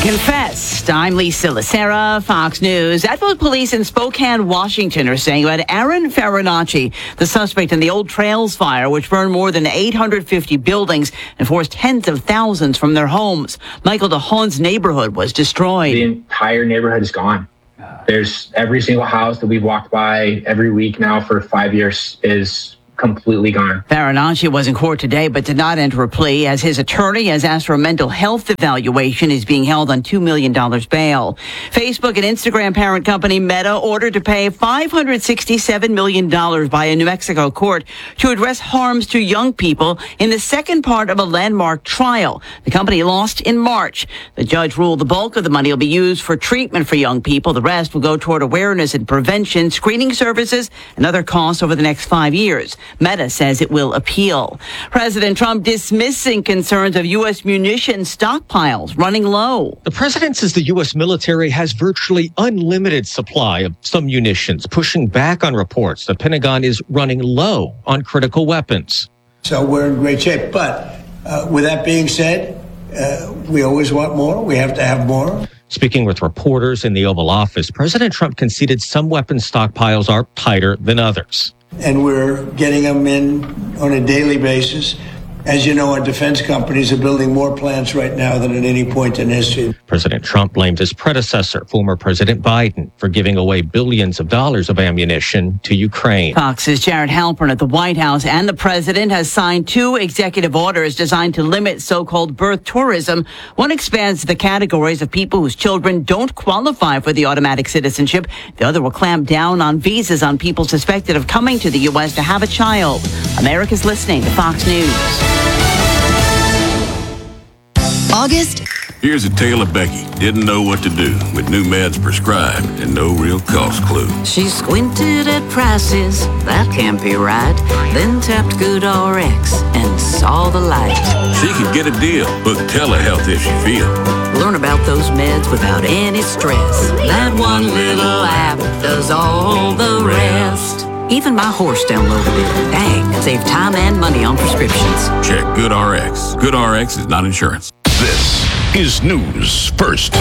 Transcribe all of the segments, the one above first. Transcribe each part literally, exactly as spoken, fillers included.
Confessed. I'm Lisa Lacera, Fox News. That's what police in Spokane, Washington are saying about Aaron Farinacci, the suspect in the Old Trails fire, which burned more than eight hundred fifty buildings and forced tens of thousands from their homes. Michael DeHaan's neighborhood was destroyed. The entire neighborhood is gone. There's every single house that we've walked by every week now for five years is completely gone. Farinacci was in court today but did not enter a plea as his attorney has asked for a mental health evaluation. He's being held on two million dollars bail. Facebook and Instagram parent company Meta ordered to pay five hundred sixty-seven million dollars by a New Mexico court to address harms to young people in the second part of a landmark trial. The company lost in March. The judge ruled the bulk of the money will be used for treatment for young people. The rest will go toward awareness and prevention, screening services, and other costs over the next five years. Meta says it will appeal. President Trump dismissing concerns of U S munition stockpiles running low. The president says the U S military has virtually unlimited supply of some munitions, pushing back on reports the Pentagon is running low on critical weapons. So we're in great shape. But uh, with that being said, uh, we always want more. We have to have more. Speaking with reporters in the Oval Office, President Trump conceded some weapons stockpiles are tighter than others. And we're getting them in on a daily basis. As you know, our defense companies are building more plants right now than at any point in history. President Trump blamed his predecessor, former President Biden, for giving away billions of dollars of ammunition to Ukraine. Fox's Jared Halpern at the White House and the president has signed two executive orders designed to limit so-called birth tourism. One expands the categories of people whose children don't qualify for the automatic citizenship. The other will clamp down on visas on people suspected of coming to the U S to have a child. America's listening to Fox News. August. Here's a tale of Becky. Didn't know what to do with new meds prescribed and no real cost clue. She squinted at prices, that can't be right. Then tapped GoodRx and saw the light. She could get a deal. Book telehealth if she feel. Learn about those meds without any stress. That one little app does all the rest. Even my horse downloaded it. Dang, save time and money on prescriptions. Check GoodRx. GoodRx is not insurance. This is News First.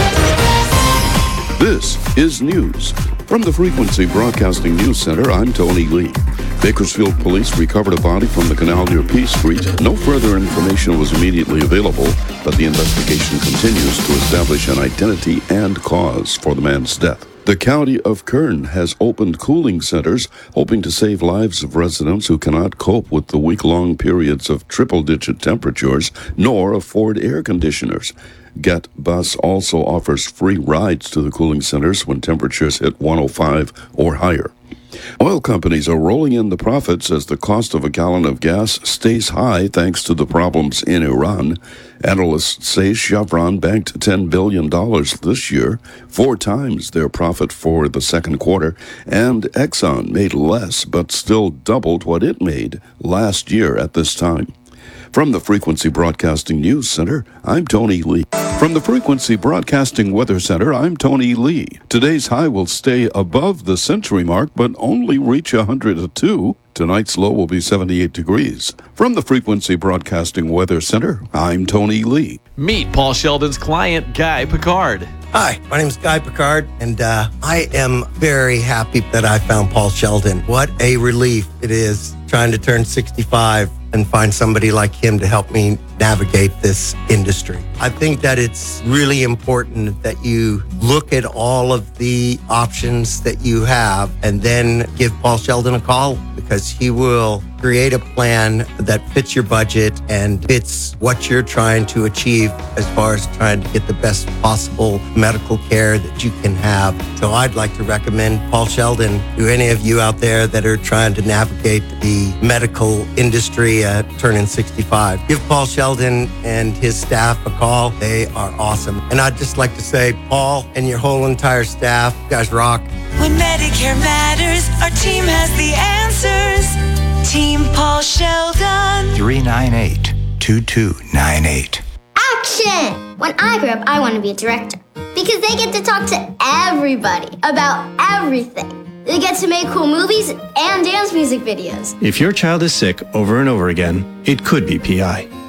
This is news. From the Frequency Broadcasting News Center, I'm Tony Lee. Bakersfield police recovered a body from the canal near Peace Street. No further information was immediately available, but the investigation continues to establish an identity and cause for the man's death. The county of Kern has opened cooling centers, hoping to save lives of residents who cannot cope with the week-long periods of triple-digit temperatures, nor afford air conditioners. Get Bus also offers free rides to the cooling centers when temperatures hit one oh five or higher. Oil companies are rolling in the profits as the cost of a gallon of gas stays high thanks to the problems in Iran. Analysts say Chevron banked ten billion dollars this year, four times their profit for the second quarter, and Exxon made less but still doubled what it made last year at this time. From the Frequency Broadcasting News Center, I'm Tony Lee. From the Frequency Broadcasting Weather Center, I'm Tony Lee. Today's high will stay above the century mark, but only reach one hundred two. Tonight's low will be seventy-eight degrees. From the Frequency Broadcasting Weather Center, I'm Tony Lee. Meet Paul Sheldon's client, Guy Picard. Hi, my name is Guy Picard, and uh, I am very happy that I found Paul Sheldon. What a relief it is trying to turn sixty-five and find somebody like him to help me navigate this industry. I think that it's really important that you look at all of the options that you have and then give Paul Sheldon a call, because he will create a plan that fits your budget and fits what you're trying to achieve as far as trying to get the best possible medical care that you can have. So I'd like to recommend Paul Sheldon to any of you out there that are trying to navigate the medical industry at turning sixty-five. Give Paul Sheldon and his staff a call. They are awesome. And I'd just like to say, Paul and your whole entire staff, you guys rock. When Medicare matters, our team has the answers. Team Paul Sheldon. three nine eight, two two nine eight. Action! When I grow up, I want to be a director because they get to talk to everybody about everything. They get to make cool movies and dance music videos. If your child is sick over and over again, it could be P I.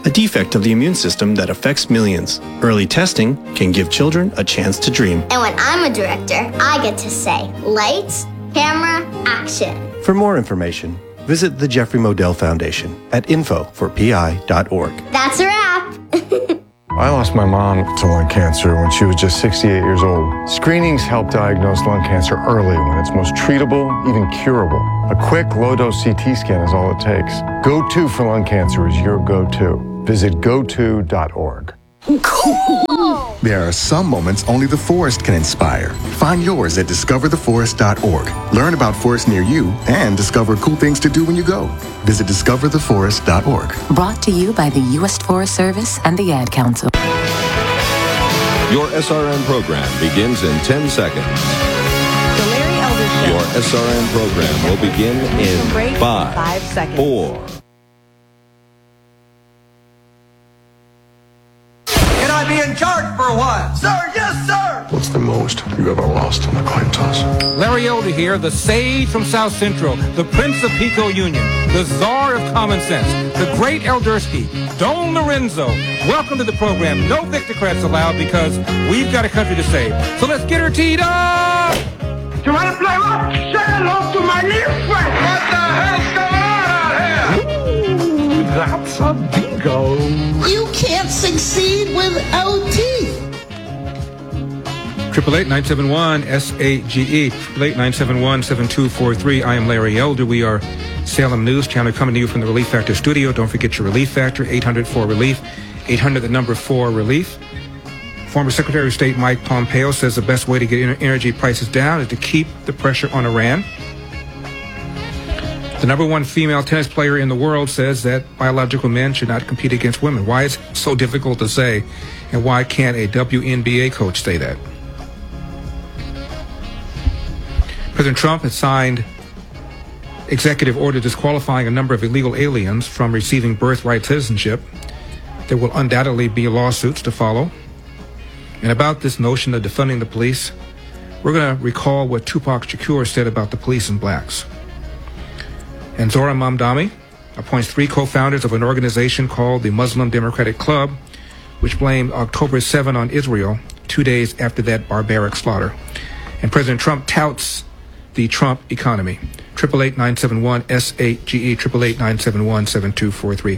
a defect of the immune system that affects millions. Early testing can give children a chance to dream. And when I'm a director, I get to say, lights, camera, action. For more information, visit the Jeffrey Modell Foundation at info for p i dot org. That's a wrap. I lost my mom to lung cancer when she was just sixty-eight years old. Screenings help diagnose lung cancer early when it's most treatable, even curable. A quick, low-dose C T scan is all it takes. Go to for lung cancer is your go-to. Visit go to dot org. Cool! There are some moments only the forest can inspire. Find yours at discover the forest dot org. Learn about forests near you and discover cool things to do when you go. Visit discover the forest dot org. Brought to you by the U S Forest Service and the Ad Council. Your S R N program begins in ten seconds. The Larry Elder Show. Your S R N program will begin in five, five seconds. four. Can I be in charge for a while? Sir, yes, sir! What's the most you ever lost on a coin toss? Larry Elder here, the sage from South Central, the Prince of Pico Union, the czar of common sense, the great Eldersky, Don Lorenzo. Welcome to the program. No Victocrats allowed because we've got a country to save. So let's get her teed up! You want to play what? Say hello to my new friend! What the hell's going on out here? Ooh, that's a bingo. You can't succeed without teeth. Triple eight nine seven one S A G E. Triple eight nine seven one seven two four three. I am Larry Elder. We are Salem News Channel coming to you from the Relief Factor studio. Don't forget your Relief Factor, eight hundred four relief, eight hundred the number four relief. Former Secretary of State Mike Pompeo says the best way to get energy prices down is to keep the pressure on Iran. The number one female tennis player in the world says that biological men should not compete against women. Why is it so difficult to say, and why can't a W N B A coach say that? President Trump has signed executive order disqualifying a number of illegal aliens from receiving birthright citizenship. There will undoubtedly be lawsuits to follow. And about this notion of defunding the police, we're going to recall what Tupac Shakur said about the police and blacks. And Zohran Mamdani appoints three co-founders of an organization called the Muslim Democratic Club, which blamed October seventh on Israel, two days after that barbaric slaughter. And President Trump touts the Trump economy. Triple eight nine seven one S A G E, triple eight nine seven one seven two four three.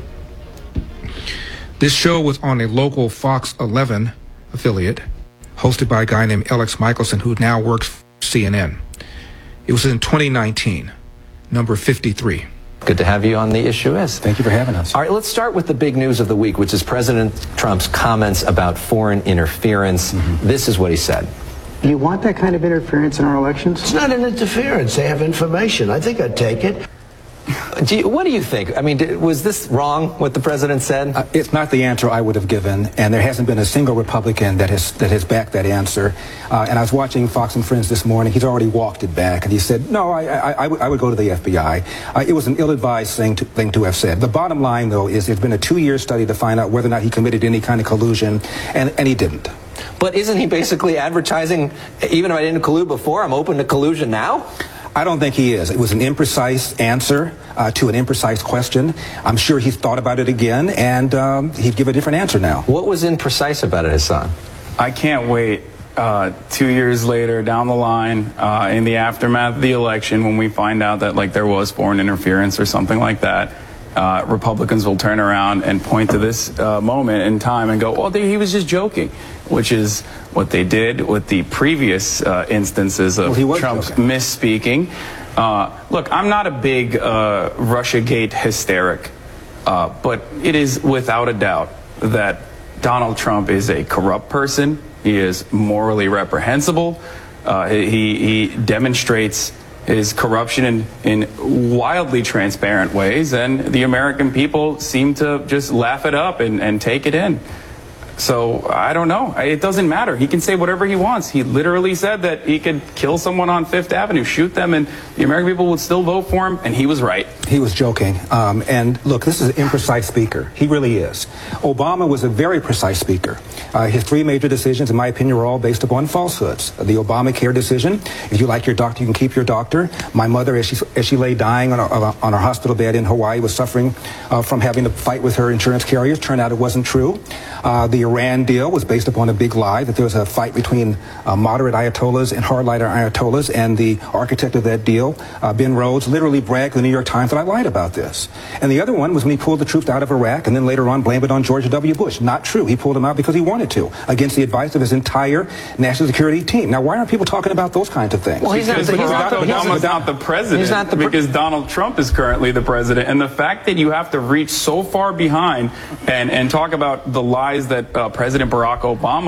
This show was on a local Fox eleven affiliate, hosted by a guy named Alex Michelson, who now works for C N N. It was in twenty nineteen, number fifty-three. Good to have you on The Issue Is. Thank you for having us. All right, let's start with the big news of the week, which is President Trump's comments about foreign interference. Mm-hmm. This is what he said. Do you want that kind of interference in our elections? It's not an interference. They have information. I think I'd take it. Do you, what do you think? I mean, did, was this wrong, what the president said? Uh, it's not the answer I would have given, and there hasn't been a single Republican that has that has backed that answer. Uh, and I was watching Fox and Friends this morning. He's already walked it back, and he said, no, I, I, I, w- I would go to the F B I. Uh, it was an ill-advised thing to, thing to have said. The bottom line, though, is there's been a two-year study to find out whether or not he committed any kind of collusion, and, and he didn't. But isn't he basically advertising, even if I didn't collude before, I'm open to collusion now? I don't think he is. It was an imprecise answer uh, to an imprecise question. I'm sure he's thought about it again, and um, he'd give a different answer now. What was imprecise about it, Hassan? I can't wait uh, two years later down the line uh, in the aftermath of the election when we find out that like there was foreign interference or something like that. Uh, Republicans will turn around and point to this uh, moment in time and go, oh, he was just joking, which is what they did with the previous uh, instances of well, Trump's joking. misspeaking. Uh, look, I'm not a big uh, Russiagate hysteric, uh, but it is without a doubt that Donald Trump is a corrupt person. He is morally reprehensible. Uh, he, he demonstrates his corruption in, in wildly transparent ways, and the American people seem to just laugh it up and, and take it in. So I don't know. It doesn't matter. He can say whatever he wants. He literally said that he could kill someone on Fifth Avenue, shoot them, and the American people would still vote for him, and he was right. he was joking. Um, and look, this is an imprecise speaker. He really is. Obama was a very precise speaker. Uh, his three major decisions, in my opinion, were all based upon falsehoods. The Obamacare decision, if you like your doctor, you can keep your doctor. My mother, as she, as she lay dying on a, on her hospital bed in Hawaii, was suffering uh, from having to fight with her insurance carriers. Turned out it wasn't true. Uh, the Iran deal was based upon a big lie, that there was a fight between uh, moderate Ayatollahs and hardliner Ayatollahs, and the architect of that deal, uh, Ben Rhodes, literally bragged to the New York Times that I lied about this. And the other one was when he pulled the troops out of Iraq and then later on blamed it on George W. Bush. Not true. He pulled them out because he wanted to, against the advice of his entire national security team. Now, why aren't people talking about those kinds of things? Well, he's because not, the, Barack Obama's not, not, not the president, he's not the pre- because Donald Trump is currently the president. And the fact that you have to reach so far behind and, and talk about the lies that uh, President Barack Obama